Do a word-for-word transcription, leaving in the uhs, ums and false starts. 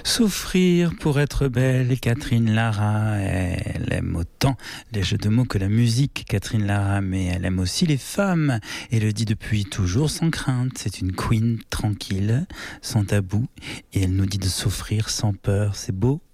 Souffrir pour être belle, Catherine Lara, elle aime autant les jeux de mots que la musique, Catherine Lara, mais elle aime aussi les femmes, et le dit depuis toujours sans crainte. C'est une queen tranquille, sans tabou, et elle nous dit de souffrir sans peur. C'est beau